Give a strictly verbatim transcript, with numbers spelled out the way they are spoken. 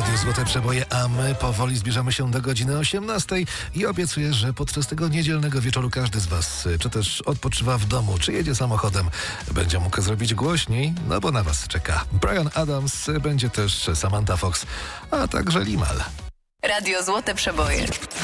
Radiu Złote Przeboje, a my powoli zbliżamy się do godziny osiemnastej i obiecuję, że podczas tego niedzielnego wieczoru każdy z was, czy też odpoczywa w domu, czy jedzie samochodem, będzie mógł zrobić głośniej, no bo na was czeka Bryan Adams, będzie też Samantha Fox, a także Limal. Radio Złote Przeboje.